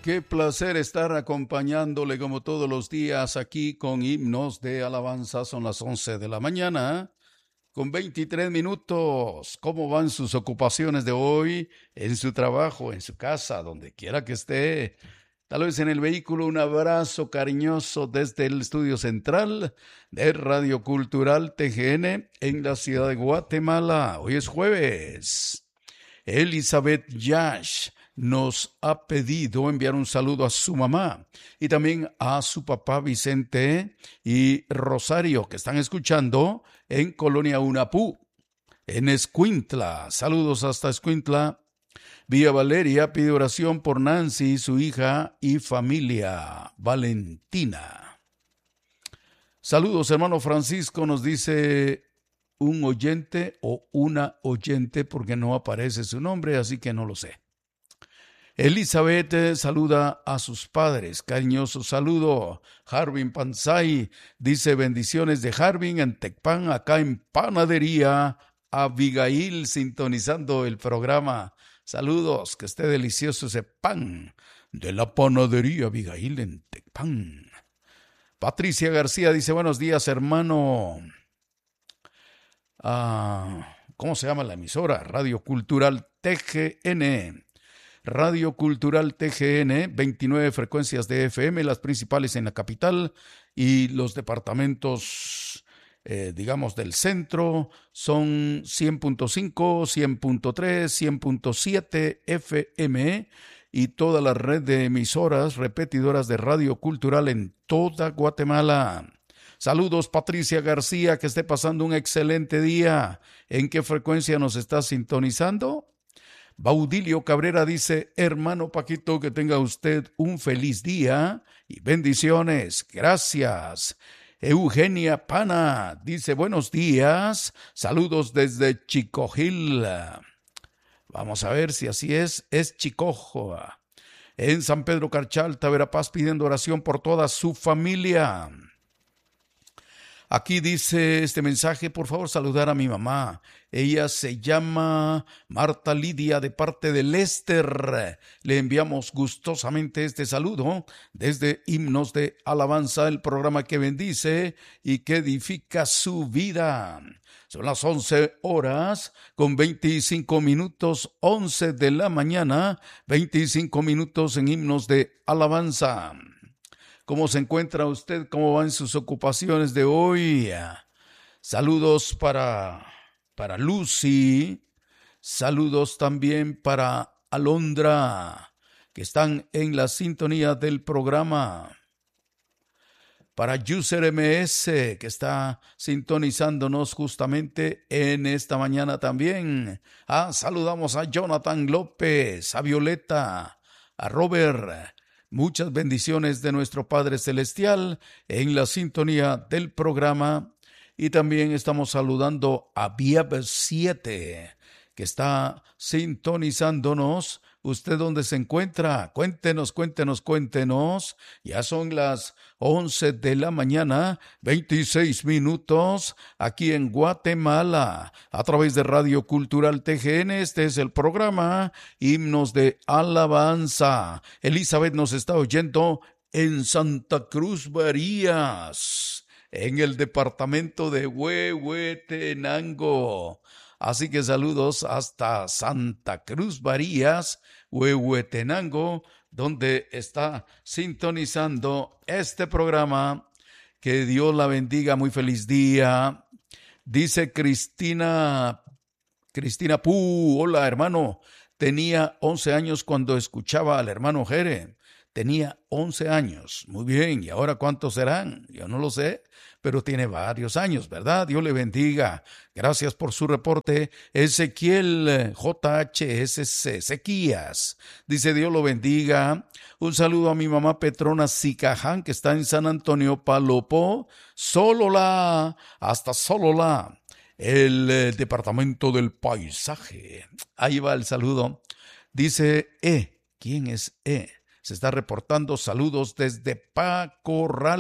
Qué placer estar acompañándole como todos los días aquí con himnos de alabanza. Son las 11 de la mañana con 23 minutos. ¿Cómo van sus ocupaciones de hoy? En su trabajo, en su casa, donde quiera que esté. Tal vez en el vehículo. Un abrazo cariñoso desde el estudio central de Radio Cultural TGN en la ciudad de Guatemala. Hoy es jueves. Elizabeth Yash nos ha pedido enviar un saludo a su mamá y también a su papá Vicente y Rosario, que están escuchando en Colonia Unapú, en Escuintla. Saludos hasta Escuintla. Vía Valeria pide oración por Nancy, su hija y familia. Valentina. Saludos, hermano Francisco, nos dice un oyente o una oyente porque no aparece su nombre, así que no lo sé. Elizabeth saluda a sus padres. Cariñoso saludo. Harvin Panzay dice bendiciones de Harvin en Tecpan, acá en Panadería Abigail, sintonizando el programa. Saludos, que esté delicioso ese pan de la Panadería Abigail en Tecpan. Patricia García dice buenos días, hermano. ¿Cómo se llama la emisora? Radio Cultural TGN. Radio Cultural TGN, 29 frecuencias de FM, las principales en la capital y los departamentos, digamos, del centro son 100.5, 100.3, 100.7 FM y toda la red de emisoras repetidoras de Radio Cultural en toda Guatemala. Saludos, Patricia García, que esté pasando un excelente día. ¿En qué frecuencia nos está sintonizando? Baudilio Cabrera dice, hermano Paquito, que tenga usted un feliz día y bendiciones. Gracias. Eugenia Pana dice, buenos días. Saludos desde Chicojil. Vamos a ver si así es Chicojo. En San Pedro Carchalta, Verapaz, pidiendo oración por toda su familia. Aquí dice este mensaje, por favor saludar a mi mamá. Ella se llama Marta Lidia de parte de Lester. Le enviamos gustosamente este saludo desde Himnos de Alabanza, el programa que bendice y que edifica su vida. Son las 11 horas con 25 minutos, 11 de la mañana, 25 minutos en Himnos de Alabanza. ¿Cómo se encuentra usted? ¿Cómo van sus ocupaciones de hoy? Saludos para Lucy. Saludos también para Alondra, que están en la sintonía del programa. Para User MS, que está sintonizándonos justamente en esta mañana también. Saludamos a Jonathan López, a Violeta, a Robert. Muchas bendiciones de nuestro Padre Celestial en la sintonía del programa. Y también estamos saludando a Viab 7, que está sintonizándonos. ¿Usted dónde se encuentra? Cuéntenos. Ya son las 11 de la mañana, 26 minutos, aquí en Guatemala, a través de Radio Cultural TGN. Este es el programa Himnos de Alabanza. Elizabeth nos está oyendo en Santa Cruz Barías, en el departamento de Huehuetenango. Así que saludos hasta Santa Cruz Barías, Huehuetenango, donde está sintonizando este programa. Que Dios la bendiga, muy feliz día. Dice Cristina Pú, hola hermano, tenía 11 años cuando escuchaba al hermano Jere. Tenía 11 años, muy bien, ¿y ahora cuántos serán? Yo no lo sé, pero tiene varios años, ¿verdad? Dios le bendiga. Gracias por su reporte. Ezequiel JHSC, Sequías, dice Dios lo bendiga. Un saludo a mi mamá Petrona Sicaján, que está en San Antonio Palopó, Solola, hasta Solola, el departamento del paisaje. Ahí va el saludo. Dice ¿quién es Se está reportando saludos desde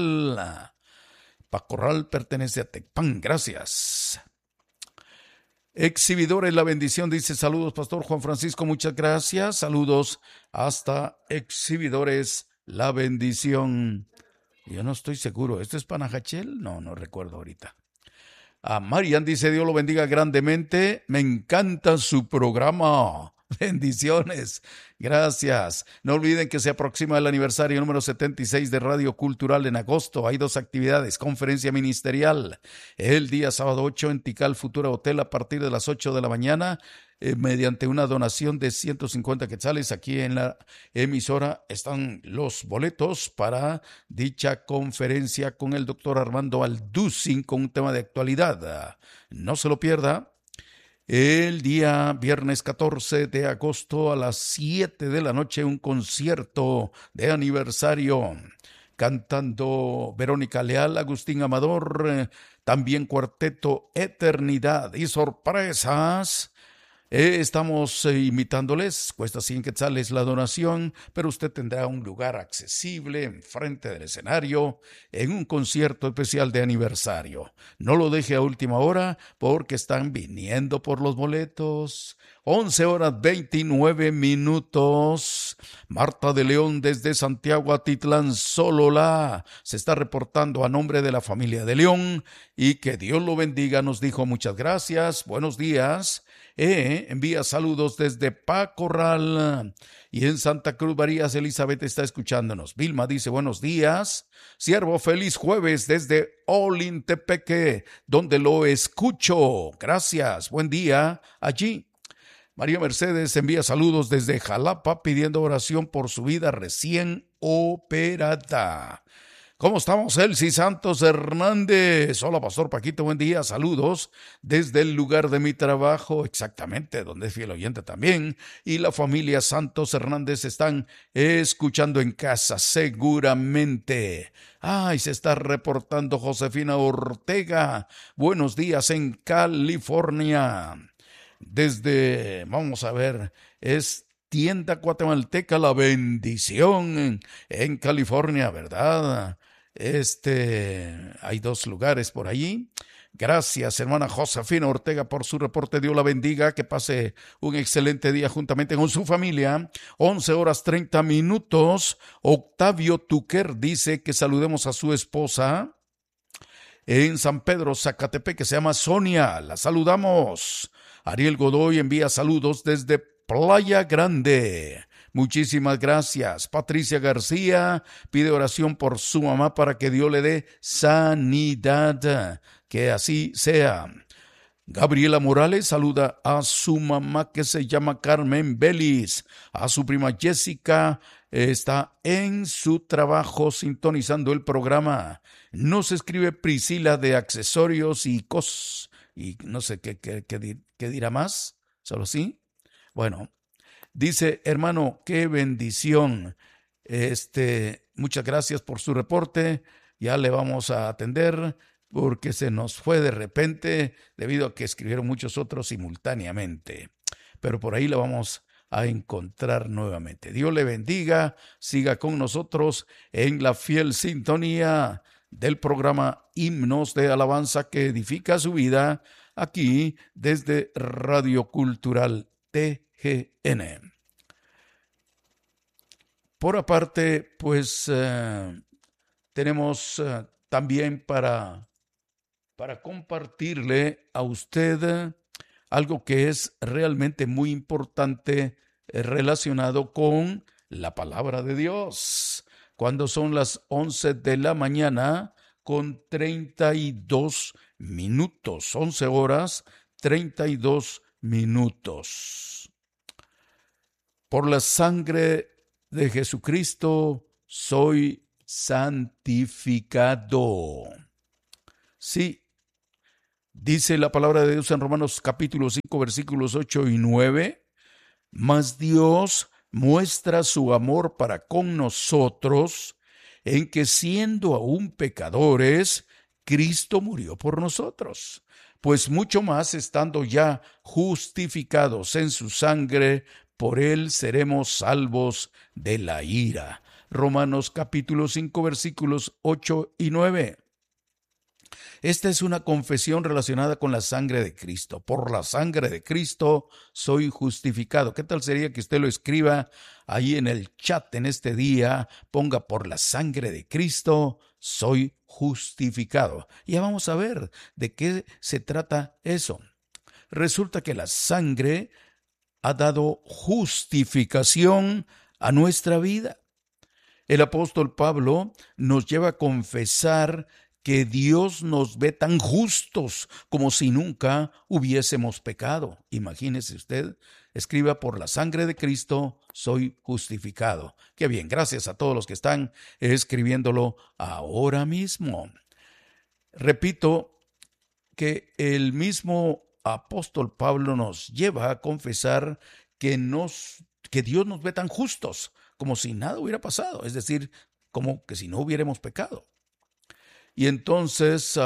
Pacorral. Pacorral pertenece a Tecpan, gracias. Exhibidores La Bendición dice: saludos, Pastor Juan Francisco, muchas gracias. Saludos hasta Exhibidores La Bendición. Yo no estoy seguro, ¿esto es Panajachel? No recuerdo ahorita. Marian dice: Dios lo bendiga grandemente, me encanta su programa. Bendiciones, gracias. No olviden que se aproxima el aniversario número 76 de Radio Cultural en agosto. Hay 2 actividades: conferencia ministerial el día sábado 8 en Tikal Futura Hotel a partir de las 8 de la mañana, mediante una donación de 150 quetzales. Aquí en la emisora están los boletos para dicha conferencia con el doctor Armando Alducin con un tema de actualidad. No se lo pierda. El día viernes 14 de agosto a las 7 de la noche, un concierto de aniversario, cantando Verónica Leal, Agustín Amador, también Cuarteto Eternidad y sorpresas. Estamos invitándoles, cuesta 100 quetzales la donación, pero usted tendrá un lugar accesible enfrente del escenario en un concierto especial de aniversario. No lo deje a última hora porque están viniendo por los boletos. 11:29. Marta de León desde Santiago Atitlán, Sololá, se está reportando a nombre de la familia de León y que Dios lo bendiga. Nos dijo: muchas gracias, buenos días. Envía saludos desde Pacorral y en Santa Cruz Varías. Elizabeth está escuchándonos. Vilma dice: buenos días, siervo, feliz jueves desde Olintepeque, donde lo escucho. Gracias, buen día allí. María Mercedes envía saludos desde Jalapa pidiendo oración por su vida recién operada. ¿Cómo estamos, Elsie Santos Hernández? Hola, Pastor Paquito, buen día, saludos desde el lugar de mi trabajo, exactamente, donde es fiel oyente también, y la familia Santos Hernández están escuchando en casa, seguramente. Y se está reportando Josefina Ortega, buenos días en California. Desde, vamos a ver, es Tienda Guatemalteca La Bendición en California, ¿verdad? Hay 2 lugares por allí. Gracias, hermana Josefina Ortega, por su reporte. Dios la bendiga, que pase un excelente día juntamente con su familia. 11:30. Octavio Tuquer dice que saludemos a su esposa en San Pedro, Zacatepec, que se llama Sonia. La saludamos. Ariel Godoy envía saludos desde Playa Grande. Muchísimas gracias. Patricia García pide oración por su mamá para que Dios le dé sanidad. Que así sea. Gabriela Morales saluda a su mamá, que se llama Carmen Belis. A su prima Jessica, está en su trabajo sintonizando el programa. Nos escribe Priscila de Accesorios y Cos. Y no sé qué dirá más. ¿Solo sí? Bueno, dice: hermano, qué bendición. Muchas gracias por su reporte. Ya le vamos a atender porque se nos fue de repente debido a que escribieron muchos otros simultáneamente. Pero por ahí la vamos a encontrar nuevamente. Dios le bendiga. Siga con nosotros en la fiel sintonía del programa Himnos de Alabanza que edifica su vida, aquí desde Radio Cultural TGN. Por aparte, pues tenemos también para compartirle a usted algo que es realmente muy importante relacionado con la palabra de Dios. Cuando son las 11 de la mañana con 32 minutos, 11:32. Por la sangre de Jesucristo soy santificado. Sí, dice la palabra de Dios en Romanos capítulo 5, versículos 8 y 9. Mas Dios muestra su amor para con nosotros en que, siendo aún pecadores, Cristo murió por nosotros. Pues mucho más, estando ya justificados en su sangre, por él seremos salvos de la ira. Romanos capítulo 5, versículos 8 y 9. Esta es una confesión relacionada con la sangre de Cristo. Por la sangre de Cristo soy justificado. ¿Qué tal sería que usted lo escriba ahí en el chat en este día? Ponga: por la sangre de Cristo soy justificado. Ya vamos a ver de qué se trata eso. Resulta que la sangre ha dado justificación a nuestra vida. El apóstol Pablo nos lleva a confesar que Dios nos ve tan justos como si nunca hubiésemos pecado. Imagínese usted, escriba: por la sangre de Cristo soy justificado. Qué bien, gracias a todos los que están escribiéndolo ahora mismo. Repito que el mismo apóstol Pablo nos lleva a confesar que Dios nos ve tan justos como si nada hubiera pasado, es decir, como que si no hubiéramos pecado. Y entonces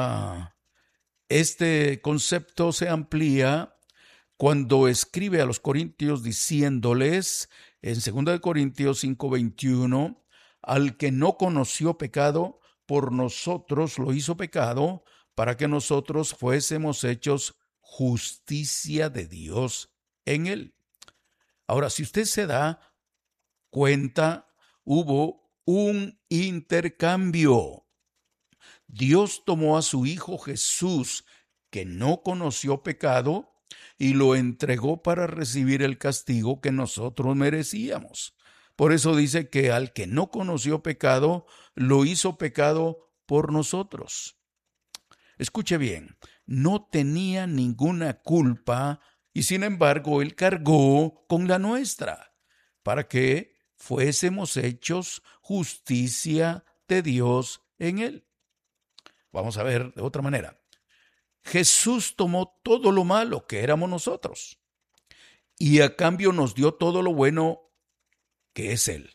este concepto se amplía cuando escribe a los Corintios diciéndoles en 2 Corintios 5:21: al que no conoció pecado, por nosotros lo hizo pecado, para que nosotros fuésemos hechos justicia de Dios en él. Ahora, si usted se da cuenta, hubo un intercambio. Dios tomó a su Hijo Jesús, que no conoció pecado, y lo entregó para recibir el castigo que nosotros merecíamos. Por eso dice que al que no conoció pecado, lo hizo pecado por nosotros. Escuche bien, no tenía ninguna culpa y sin embargo Él cargó con la nuestra, para que fuésemos hechos justicia de Dios en Él. Vamos a ver de otra manera. Jesús tomó todo lo malo que éramos nosotros y a cambio nos dio todo lo bueno que es Él.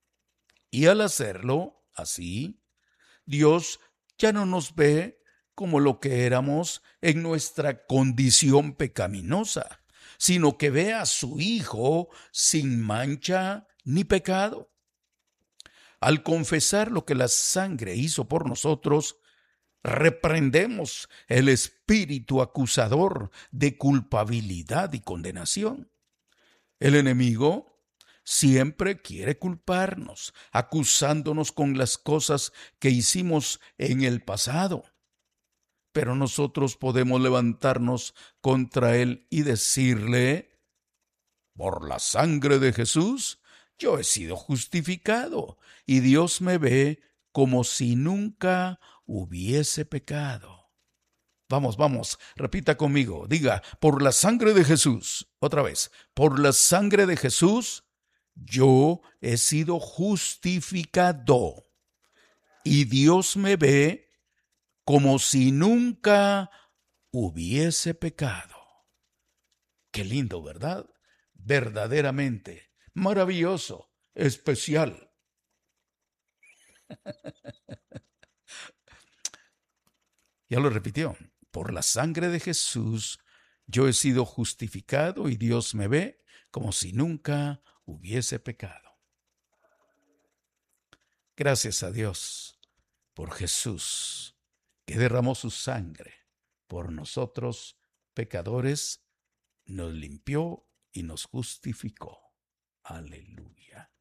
Y al hacerlo así, Dios ya no nos ve como lo que éramos en nuestra condición pecaminosa, sino que ve a su Hijo sin mancha ni pecado. Al confesar lo que la sangre hizo por nosotros, reprendemos el espíritu acusador de culpabilidad y condenación. El enemigo siempre quiere culparnos, acusándonos con las cosas que hicimos en el pasado. Pero nosotros podemos levantarnos contra él y decirle: por la sangre de Jesús, yo he sido justificado, y Dios me ve como si nunca hubiese pecado. Vamos, repita conmigo, diga: por la sangre de Jesús. Otra vez: por la sangre de Jesús, yo he sido justificado, y Dios me ve como si nunca hubiese pecado. Qué lindo, ¿verdad? Verdaderamente maravilloso, especial. Ya lo repitió: por la sangre de Jesús, yo he sido justificado y Dios me ve como si nunca hubiese pecado. Gracias a Dios por Jesús, que derramó su sangre por nosotros, pecadores, nos limpió y nos justificó. Aleluya.